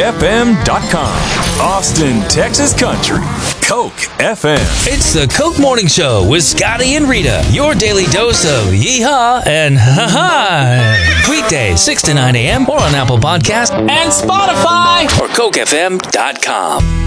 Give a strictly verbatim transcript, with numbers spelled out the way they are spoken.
F M dot com. Austin, Texas Country. Coke F M. It's the Coke Morning Show with Scotty and Rita. Your daily dose of yee-haw and ha-ha. Weekdays, six to nine a.m. or on Apple Podcasts and Spotify or Coke F M dot com.